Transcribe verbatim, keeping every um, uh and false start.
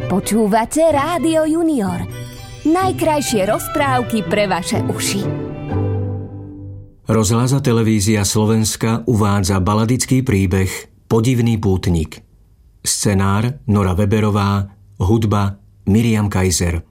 Počúvate Rádio Junior. Najkrajšie rozprávky pre vaše uši. Rozhlas a televízia Slovenska uvádza baladický príbeh Podivný pútnik. Scenár Nora Weberová, hudba Miriam Kaiser.